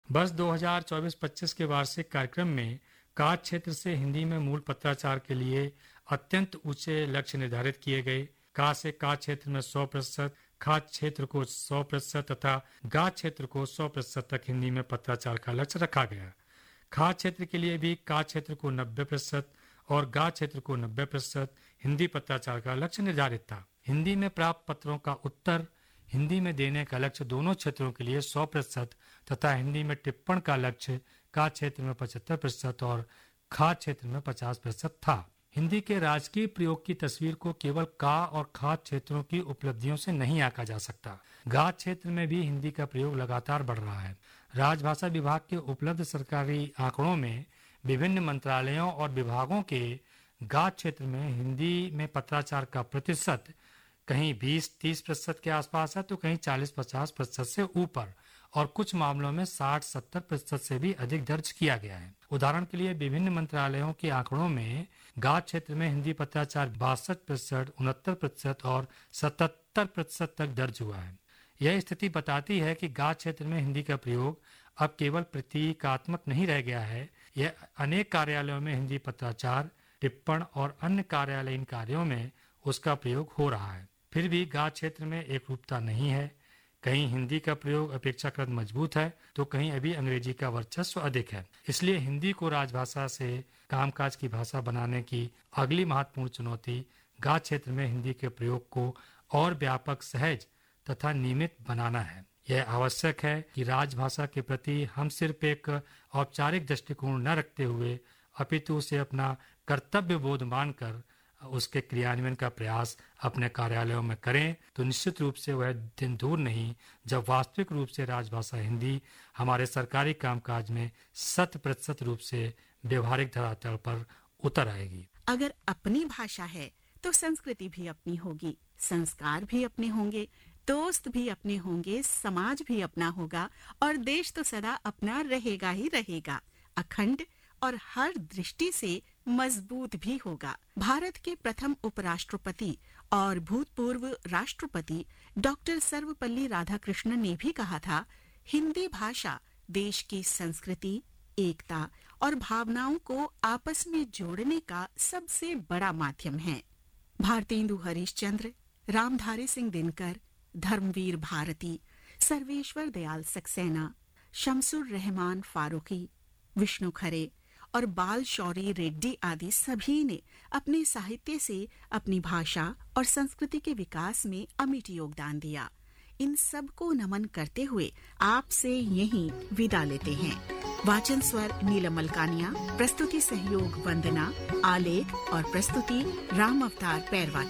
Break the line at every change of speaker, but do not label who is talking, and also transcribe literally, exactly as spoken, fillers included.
बस दो हज़ार चौबीस पच्चीस के वार्षिक कार्यक्रम में काज क्षेत्र से हिंदी में मूल पत्राचार के लिए अत्यंत ऊंचे लक्ष्य निर्धारित किए गए। का से काज क्षेत्र में सौ प्रतिशत, खाज क्षेत्र को सौ प्रतिशत तथा गा क्षेत्र को सौ प्रतिशत तक हिंदी में पत्राचार का लक्ष्य रखा गया। खाज क्षेत्र के लिए भी काज क्षेत्र को नब्बे प्रतिशत और गा क्षेत्र को नब्बे प्रतिशत हिंदी पत्राचार का लक्ष्य निर्धारित था। हिंदी में प्राप्त पत्रों का उत्तर हिंदी में देने का लक्ष्य दोनों क्षेत्रों के लिए सौ प्रतिशत तथा हिंदी में टिप्पण का लक्ष्य का क्षेत्र में पचहत्तर प्रतिशत और खा क्षेत्र में पचास प्रतिशत था। हिंदी के राजकीय प्रयोग की तस्वीर को केवल का और खा क्षेत्रों की उपलब्धियों से नहीं आंका जा सकता। गा क्षेत्र में भी हिंदी का प्रयोग लगातार बढ़ रहा है। राजभाषा विभाग के उपलब्ध सरकारी आंकड़ों में विभिन्न मंत्रालयों और विभागों के गा क्षेत्र में हिंदी में पत्राचार का प्रतिशत कहीं बीस तीस प्रतिशत के आसपास है तो कहीं चालीस पचास प्रतिशत से ऊपर और कुछ मामलों में साठ सत्तर प्रतिशत से भी अधिक दर्ज किया गया है। उदाहरण के लिए विभिन्न मंत्रालयों के आंकड़ों में गा क्षेत्र में हिंदी पत्राचार बासठ प्रतिशत, उनहत्तर प्रतिशत और सतहत्तर प्रतिशत तक दर्ज हुआ है। यह स्थिति बताती है कि गा क्षेत्र में हिंदी का प्रयोग अब केवल प्रतीकात्मक नहीं रह गया है। यह अनेक कार्यालयों में हिंदी पत्राचार, टिप्पण और अन्य कार्यालयीन कार्यों में उसका प्रयोग हो रहा है। फिर भी गा क्षेत्र में एक रूपता नहीं है। कहीं हिंदी का प्रयोग अपेक्षाकृत मजबूत है तो कहीं अभी अंग्रेजी का वर्चस्व अधिक है। इसलिए हिंदी को राजभाषा से कामकाज की भाषा बनाने की अगली महत्वपूर्ण चुनौती गा क्षेत्र में हिंदी के प्रयोग को और व्यापक, सहज तथा नियमित बनाना है। यह आवश्यक है कि राजभाषा के प्रति हम सिर्फ एक औपचारिक दृष्टिकोण न रखते हुए अपितु उसे अपना कर्तव्य बोध मानकर उसके क्रियान्वयन का प्रयास अपने कार्यालयों में करें तो निश्चित रूप से वह दिन दूर नहीं जब वास्तविक रूप से राजभाषा हिंदी हमारे सरकारी कामकाज में शत प्रतिशत रूप से व्यवहारिक धरातल पर उतर आएगी।
अगर अपनी भाषा है तो संस्कृति भी अपनी होगी, संस्कार भी अपने होंगे, दोस्त भी अपने होंगे, समाज भी अपना होगा और देश तो सदा अपना रहेगा ही रहेगा, अखंड और हर दृष्टि से मजबूत भी होगा। भारत के प्रथम उपराष्ट्रपति और भूतपूर्व राष्ट्रपति डॉक्टर सर्वपल्ली राधाकृष्णन ने भी कहा था, हिंदी भाषा देश की संस्कृति, एकता और भावनाओं को आपस में जोड़ने का सबसे बड़ा माध्यम है। भारतेंदु हरिश्चंद्र, रामधारी सिंह दिनकर, धर्मवीर भारती, सर्वेश्वर दयाल सक्सेना, शमसुर रहमान फारूकी, विष्णु खरे और बाल शौरी रेड्डी आदि सभी ने अपने साहित्य से अपनी भाषा और संस्कृति के विकास में अमिट योगदान दिया। इन सब को नमन करते हुए आपसे यहीं विदा लेते हैं। वाचन स्वर नीलम मलकानिया, प्रस्तुति सहयोग वंदना, आलेख और प्रस्तुति राम अवतार पैरवा।